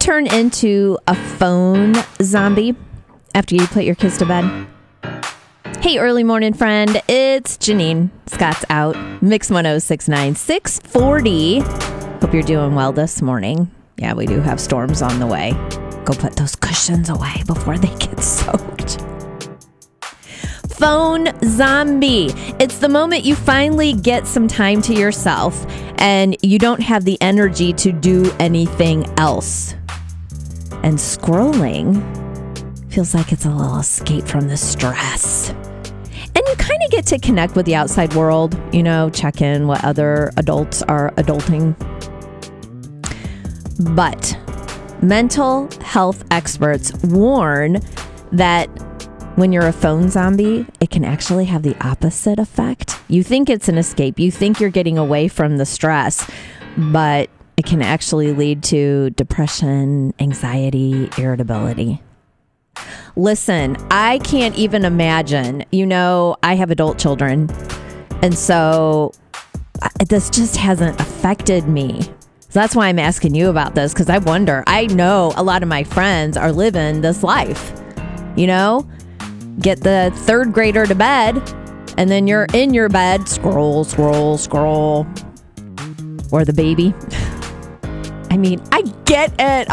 turn into a phone zombie after you put your kids to bed? Hey, early morning friend, it's Janine. Scott's out. Mix 1069, 640. Hope you're doing well this morning. Yeah, we do have storms on the way. Go put those cushions away before they get soaked. Phone zombie. It's the moment you finally get some time to yourself and you don't have the energy to do anything else. And scrolling feels like it's a little escape from the stress. And you kind of get to connect with the outside world, check in what other adults are adulting. But mental health experts warn that when you're a phone zombie, it can actually have the opposite effect. You think it's an escape. You think you're getting away from the stress, but it can actually lead to depression, anxiety, irritability. Listen, I can't even imagine. I have adult children, and so this just hasn't affected me. So that's why I'm asking you about this, because I wonder. I know a lot of my friends are living this life. Get the third grader to bed, and then you're in your bed, scroll, or the baby. I mean, I get it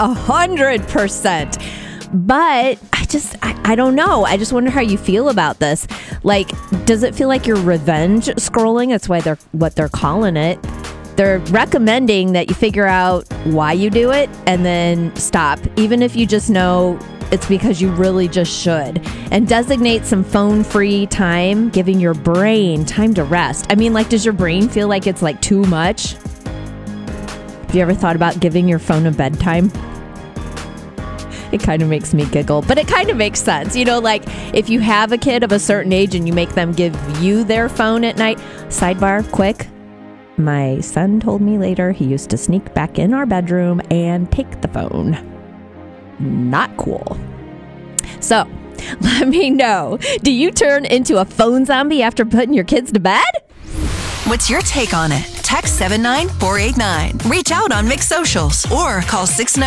100%. But I don't know. I just wonder how you feel about this. Like, does it feel like you're revenge scrolling? That's why what they're calling it. They're recommending that you figure out why you do it and then stop, even if you just know it's because you really just should. And designate some phone-free time, giving your brain time to rest. I mean, does your brain feel like it's too much? Have you ever thought about giving your phone a bedtime? It kind of makes me giggle, but it kind of makes sense. If you have a kid of a certain age and you make them give you their phone at night. Sidebar, quick. My son told me later he used to sneak back in our bedroom and take the phone. Not cool. So, let me know. Do you turn into a phone zombie after putting your kids to bed? What's your take on it? Text 79489. Reach out on Mix Socials or call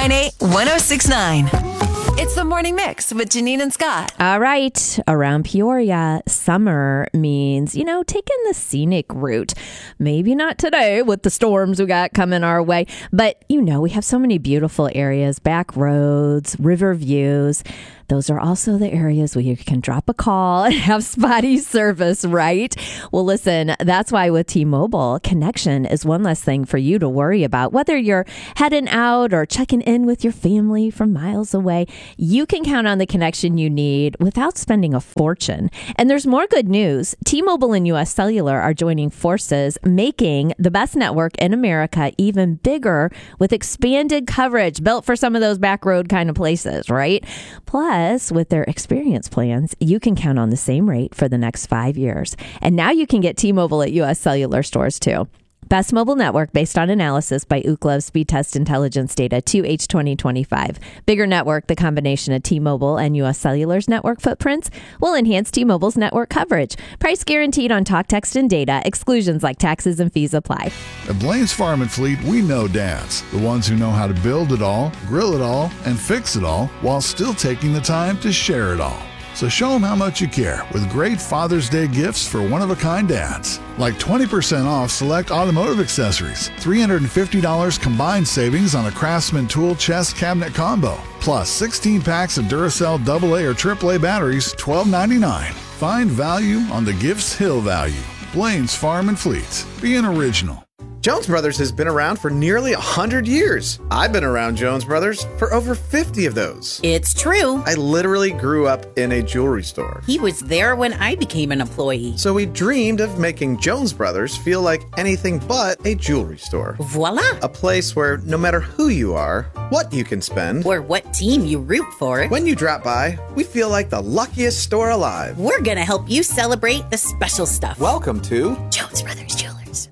698-1069. It's the Morning Mix with Janine and Scott. All right. Around Peoria, summer means, taking the scenic route. Maybe not today with the storms we got coming our way. But, we have so many beautiful areas, back roads, river views. Those are also the areas where you can drop a call and have spotty service, right? Well, listen, that's why with T-Mobile, connection is one less thing for you to worry about. Whether you're heading out or checking in with your family from miles away, you can count on the connection you need without spending a fortune. And there's more good news. T-Mobile and U.S. Cellular are joining forces, making the best network in America even bigger with expanded coverage built for some of those back road kind of places, right? Plus, with their experience plans, you can count on the same rate for the next 5 years. And now you can get T-Mobile at U.S. Cellular stores too. Best mobile network based on analysis by Ookla Speed Test Intelligence Data 2H 2025. Bigger network, the combination of T-Mobile and U.S. Cellular's network footprints will enhance T-Mobile's network coverage. Price guaranteed on talk, text, and data. Exclusions like taxes and fees apply. At Blaine's Farm and Fleet, we know dads. The ones who know how to build it all, grill it all, and fix it all while still taking the time to share it all. So show them how much you care with great Father's Day gifts for one-of-a-kind dads. Like 20% off select automotive accessories, $350 combined savings on a Craftsman tool chest cabinet combo, plus 16 packs of Duracell AA or AAA batteries, $12.99. Find value on the Gifts Hill value. Blaine's Farm and Fleet. Be an original. Jones Brothers has been around for nearly 100 years. I've been around Jones Brothers for over 50 of those. It's true. I literally grew up in a jewelry store. He was there when I became an employee. So we dreamed of making Jones Brothers feel like anything but a jewelry store. Voila! A place where no matter who you are, what you can spend, or what team you root for, when you drop by, we feel like the luckiest store alive. We're gonna help you celebrate the special stuff. Welcome to Jones Brothers Jewelers.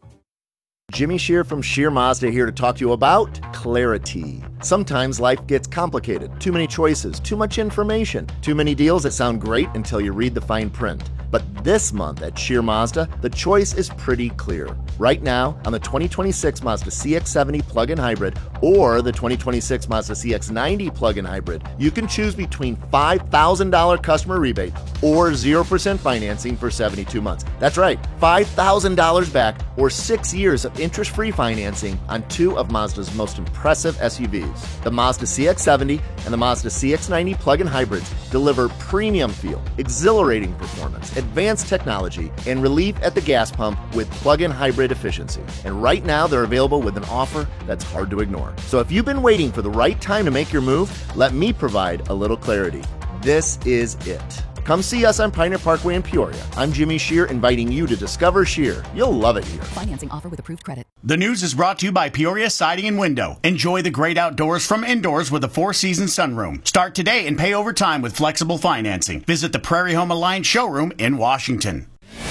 Jimmy Shear from Shear Mazda here to talk to you about clarity. Sometimes life gets complicated. Too many choices, too much information, too many deals that sound great until you read the fine print. But this month at Scheer Mazda, the choice is pretty clear. Right now, on the 2026 Mazda CX-70 plug-in hybrid or the 2026 Mazda CX-90 plug-in hybrid, you can choose between $5,000 customer rebate or 0% financing for 72 months. That's right, $5,000 back or 6 years of interest-free financing on two of Mazda's most impressive SUVs. The Mazda CX-70 and the Mazda CX-90 plug-in hybrids deliver premium feel, exhilarating performance, advanced technology, and relief at the gas pump with plug-in hybrid efficiency. And right now, they're available with an offer that's hard to ignore. So if you've been waiting for the right time to make your move, let me provide a little clarity. This is it. Come see us on Pioneer Parkway in Peoria. I'm Jimmy Scheer, inviting you to discover Scheer. You'll love it here. Financing offer with approved credit. The news is brought to you by Peoria Siding and Window. Enjoy the great outdoors from indoors with a 4-season sunroom. Start today and pay over time with flexible financing. Visit the Prairie Home Alliance showroom in Washington.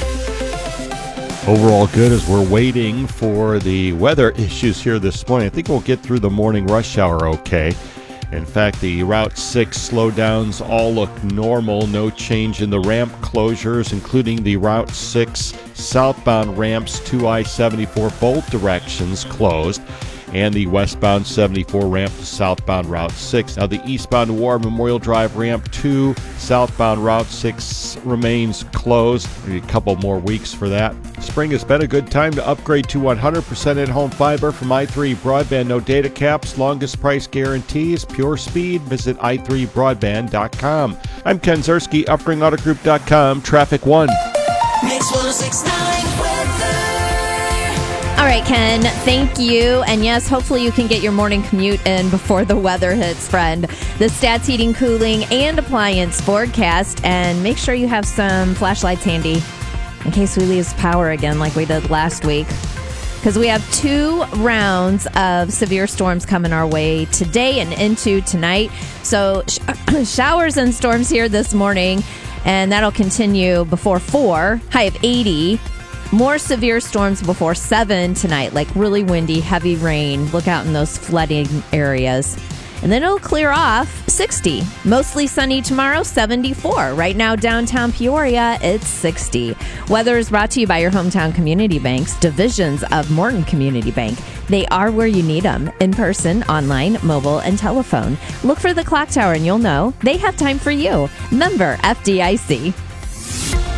Overall good as we're waiting for the weather issues here this morning. I think we'll get through the morning rush hour okay. In fact, the Route 6 slowdowns all look normal. No change in the ramp closures, including the Route 6 southbound ramps to I-74 both directions closed, and the westbound 74 ramp to southbound Route 6. Now, the eastbound War Memorial Drive ramp to southbound Route 6 remains closed. Maybe a couple more weeks for that. Spring has been a good time to upgrade to 100% in-home fiber from i3 Broadband. No data caps, longest price guarantees, pure speed. Visit i3broadband.com. I'm Ken Zerski, UpringAutoGroup.com, Traffic 1. Mix 106.9 weather. All right, Ken, thank you. And yes, hopefully you can get your morning commute in before the weather hits, friend. The Stats Heating, Cooling, and Appliance forecast. And make sure you have some flashlights handy in case we lose power again like we did last week. Because we have 2 rounds of severe storms coming our way today and into tonight. So showers and storms here this morning. And that'll continue before 4, high of 80. More severe storms before 7 tonight, like really windy, heavy rain. Look out in those flooding areas. And then it'll clear off, 60. Mostly sunny tomorrow, 74. Right now, downtown Peoria, it's 60. Weather is brought to you by your hometown community banks, divisions of Morton Community Bank. They are where you need them, in person, online, mobile, and telephone. Look for the clock tower and you'll know they have time for you. Member FDIC.